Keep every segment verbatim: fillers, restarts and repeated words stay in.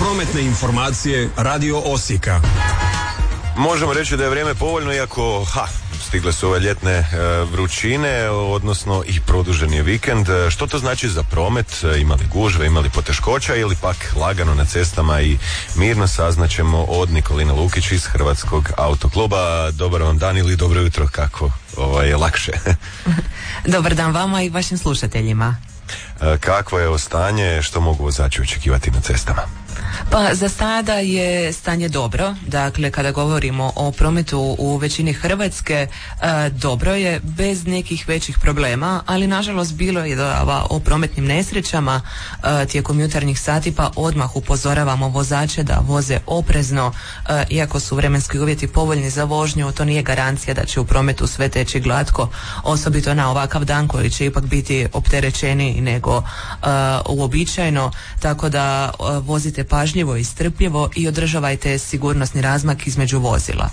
Prometne informacije Radio Osijeka. Možemo reći da je vrijeme povoljno, iako ha, stigle su ove ljetne e, vrućine, odnosno i produžen je vikend. Što to znači za promet? Imali gužve, imali poteškoća ili pak lagano na cestama i mirno saznaćemo od Nikoline Lukić iz Hrvatskog autokluba. Dobar vam dan ili dobro jutro, kako ovaj, je lakše. Dobar dan vama i vašim slušateljima. E, kakvo je stanje, što mogu vozači očekivati na cestama? Pa za sada je stanje dobro, dakle kada govorimo o prometu u većini Hrvatske, e, dobro je, bez nekih većih problema, ali nažalost bilo je dojava o prometnim nesrećama e, tijekom jutarnjih sati, pa odmah upozoravamo vozače da voze oprezno, e, iako su vremenski uvjeti povoljni za vožnju, to nije garancija da će u prometu sve teći glatko, osobito na ovakav dan koji će ipak biti opterećeniji nego e, uobičajeno, tako da e, vozite pažljivo i strpljivo i održavajte sigurnosni razmak između vozila.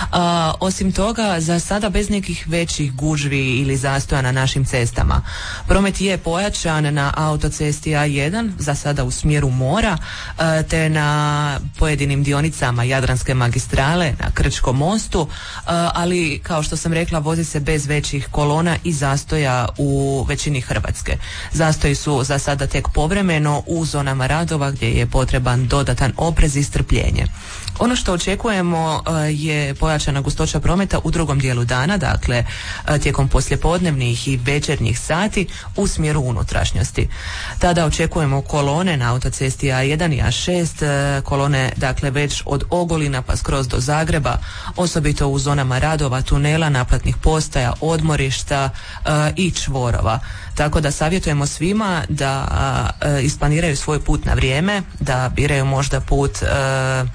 A, osim toga, za sada bez nekih većih gužvi ili zastoja na našim cestama. Promet je pojačan na autocesti A jedan, za sada u smjeru mora, a, te na pojedinim dionicama Jadranske magistrale, na Krčkom mostu, a, ali kao što sam rekla, vozi se bez većih kolona i zastoja u većini Hrvatske. Zastoji su za sada tek povremeno u zonama radova gdje je potreban dodatan oprez i strpljenje. Ono što očekujemo uh, je pojačana gustoća prometa u drugom dijelu dana, dakle uh, tijekom poslijepodnevnih i večernjih sati u smjeru unutrašnjosti. Tada očekujemo kolone na autocesti A jedan i A šest, uh, kolone dakle već od Ogulina pa skroz do Zagreba, osobito u zonama radova, tunela, naplatnih postaja, odmorišta uh, i čvorova. Tako da savjetujemo svima da uh, isplaniraju svoj put na vrijeme, da biraju možda put uh,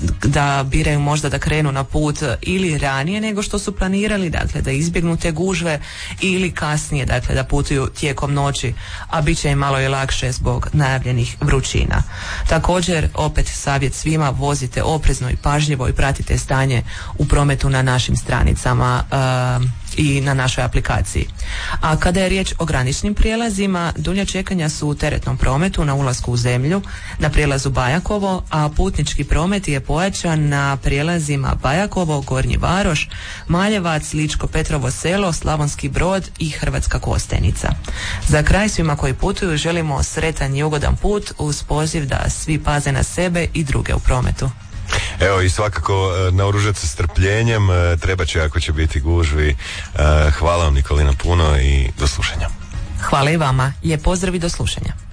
da biraju možda da krenu na put ili ranije nego što su planirali, dakle da izbjegnu te gužve, ili kasnije, dakle da putuju tijekom noći, a bit će im malo i lakše zbog najavljenih vrućina. Također, opet savjet svima, vozite oprezno i pažljivo i pratite stanje u prometu na našim stranicama uh, i na našoj aplikaciji. A kada je riječ o graničnim prijelazima, dulja čekanja su u teretnom prometu na ulasku u zemlju, na prijelazu Bajakovo, a putnički promet je pojačan na prijelazima Bajakovo, Gornji Varoš, Maljevac, Ličko Petrovo Selo, Slavonski Brod i Hrvatska Kostajnica. Za kraj svima koji putuju želimo sretan i ugodan put uz poziv da svi paze na sebe i druge u prometu. Evo, i svakako naoružati se strpljenjem, treba će ako će biti gužvi. Hvala vam, Nikolina, puno i do slušanja. Hvala i vama, lijep pozdrav i do slušanja.